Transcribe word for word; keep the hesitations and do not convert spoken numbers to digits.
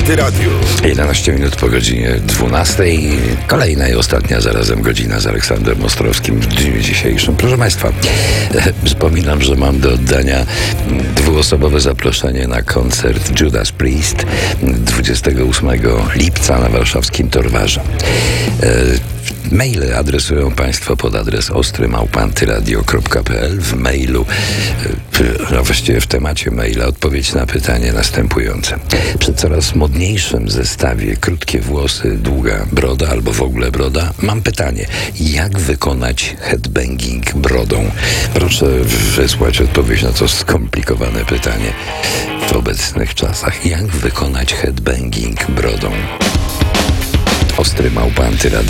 Antyradio. jedenaście minut po godzinie dwunastej. Kolejna i ostatnia zarazem godzina z Aleksandrem Ostrowskim w dniu dzisiejszym. Proszę Państwa, przypominam, że mam do oddania dwuosobowe zaproszenie na koncert Judas Priest dwudziestego ósmego lipca na warszawskim Torwarze. Maile adresują Państwo pod adres ostry małpa antyradio kropka p l. W mailu, no właściwie w temacie maila odpowiedź na pytanie następujące. Przy coraz modniejszym zestawie krótkie włosy, długa broda albo w ogóle broda, mam pytanie. Jak wykonać headbanging brodą? Proszę wysłać odpowiedź na to skomplikowane pytanie w obecnych czasach. Jak wykonać headbanging brodą? Ostry małpa antyradio